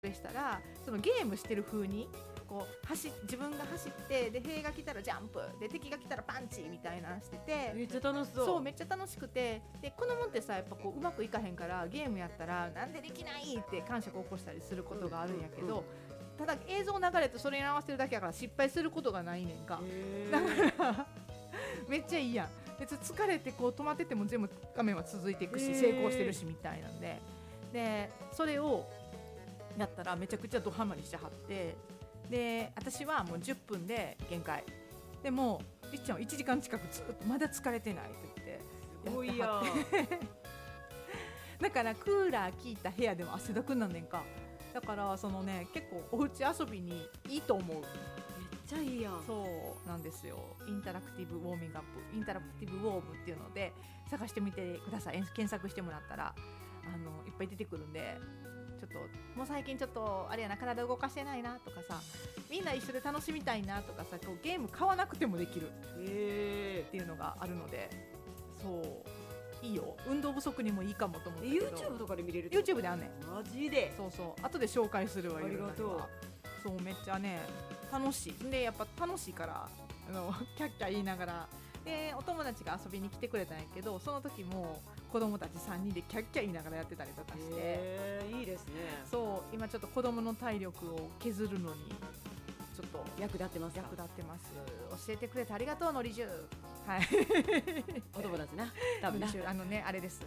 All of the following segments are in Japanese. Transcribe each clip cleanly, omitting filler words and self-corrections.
でしたらそのゲームしてる風にこう自分が走ってで兵が来たらジャンプで敵が来たらパンチみたいなのしててめっちゃ楽しそう。 そうめっちゃ楽しくてで子供ってさやっぱこううまくいかへんからゲームやったらなんでできないって感触起こしたりすることがあるんやけど、ただ映像流れてそれに合わせるだけやから失敗することがないねんか。だからめっちゃいいやん。別に疲れてこう止まってても全部画面は続いていくし成功してるしみたいなんでそれをやったらめちゃくちゃドハマりしてはってで私はもう10分で限界でもりっちゃんは1時間近くずっとまだ疲れてないって言ってやってはってだからクーラー効いた部屋でも汗だくなんねんか。だからそのね結構おうち遊びにいいと思う。 めっちゃいいやん。 そうなんですよ。インタラクティブウォーミングアップインタラクティブウォームっていうので探してみてください。検索してもらったらいっぱい出てくるんでちょっともう最近ちょっとあれやな体動かしてないなとかさみんな一緒で楽しみたいなとかさこうゲーム買わなくてもできるっていうのがあるのでそういいよ。運動不足にもいいかもと思って。 YouTube とかで見れる。 YouTube であんねん。 マジで。 そうそう後で紹介するわ。 ありがとう。 そうめっちゃね楽しいでやっぱ楽しいからキャッキャ言いながらでお友達が遊びに来てくれたんやけどその時も子供たち3人でキャッキャ言いながらやってたりとかしていいですね。 そう今ちょっと子供の体力を削るのにちょっと役立ってます。 役立ってます。教えてくれてありがとうのりじゅう。はいお友達な多分なあれです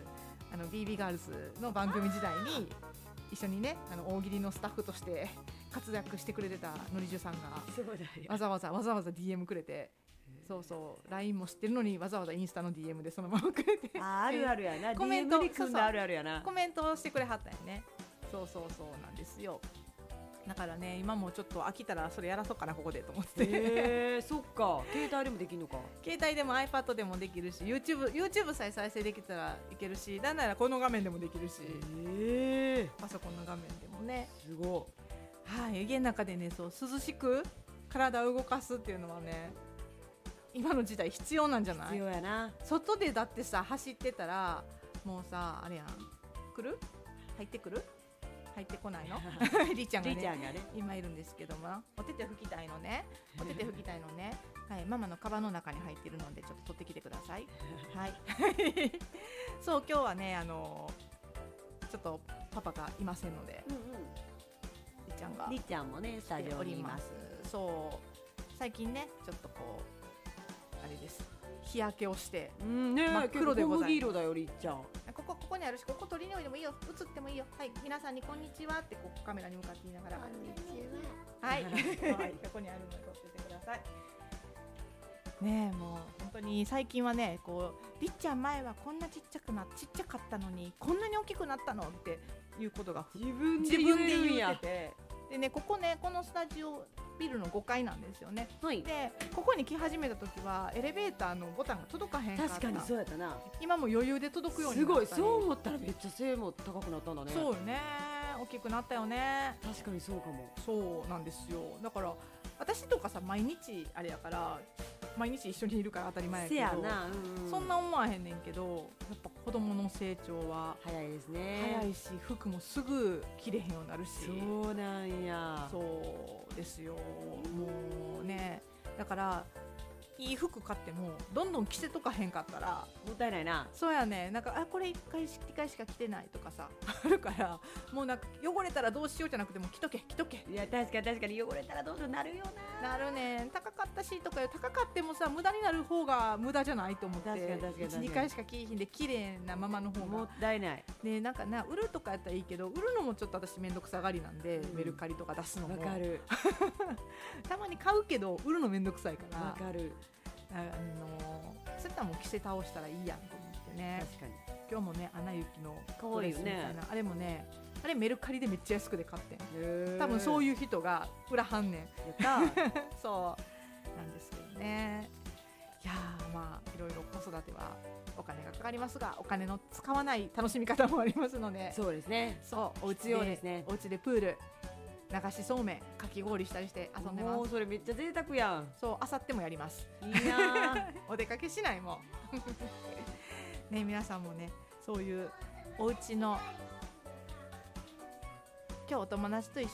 BB ガールズの番組時代に一緒にね大喜利のスタッフとして活躍してくれてたのりじゅうさんがわざわざ DM くれてそう LINE も知ってるのにわざわざインスタの DM でそのままくれてあるあるやな。 コメント DM で組んであるあるやな。 コメントをしてくれはったよね。そうなんですよ。だからね今もちょっと飽きたらそれやらそうかなここでと思ってそっか携帯でもできるのか。 携帯でも iPad でもできるし YouTube さえ再生できたらいけるしなんならこの画面でもできるしパソコンの画面でもねすごい。はい家の中でねそう涼しく体を動かすっていうのはね今の時代必要なんじゃない？ 必要やな。 外でだってさ走ってたらもうさあれやん来る入ってくる入ってこないのりーちゃんがね今いるんですけどもお手手拭きたいのねはい、ママのカバンの中に入っているのでちょっと取ってきてくださいはいそう今日はねちょっとパパがいませんので、 りっちゃんもねスタジオにいます。 そう最近ねちょっとこうあれです日焼けをして真っ黒でございます。小麦色だよりっちゃん。 ここにあるしここ取りにおいでもいいよ映ってもいいよ。はい皆さんにこんにちはってこうカメラに向かって言いながらこんにちははい、はい、ここにあるので撮っててくださいね。えもう本当に最近はねこうりっちゃん前はこんなちっちゃかったのにこんなに大きくなったのっていうことが自分で言っててでねこのスタジオビルの5階なんですよね、 はい、 でここに来始めた時はエレベーターのボタンが届かへんかった。 確かにそうやったな。 今も余裕で届くようになったり。 すごいそう思ったらめっちゃ背も高くなったんだね。 そうよね大きくなったよね。 確かにそうかも。 そうなんですよ。だから私とかさ毎日あれやから毎日一緒にいるから当たり前やけどせやな、 そんな思わへんねんけどやっぱ子供の成長は早いですね。 早いし服もすぐ着れへんようになるし。 そうなんや。 そうですよ。もうねだからいい服買ってもどんどん着せとかへんかったらもったいないな。 そうやねなんかこれ1回しか着てないとかさあるからもうなんか汚れたらどうしようじゃなくても着とけいや確かに汚れたらどんどんなるよな。 なるね高かったしとか高かってもさ無駄になる方が無駄じゃないと思って確かに 1,2 回しか着いひんで綺麗なままの方がもったいないね。なんか売るとかやったらいいけど売るのもちょっと私めんどくさがりなんで、メルカリとか出すのもわかるたまに買うけど売るのめんどくさいからわかる。 そういったらもう着せ倒したらいいやんと思ってね。 確かに今日もねアナ雪の可愛いよね。 あれもねあれメルカリでめっちゃ安くで買ってん。多分そういう人が売らはんねん。やったそうなんですけどね。いやまあいろいろ子育てはお金がかかりますがお金の使わない楽しみ方もありますので。 そうですね。 そうお家で、お家でプール流しそうめんかき氷したりして遊んでます。 もうそれめっちゃ贅沢やん。 そうあさってもやります。 いいなお出かけしないもんね。皆さんもねそういうお家の今日お友達と一